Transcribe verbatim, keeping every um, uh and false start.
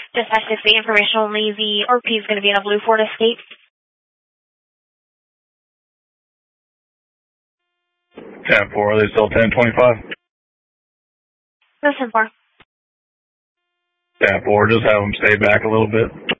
Detective, the information only, the R P is going to be in a blue Ford Escape. ten four, are they still ten twenty-five? No, ten four. ten four, just have them stay back a little bit.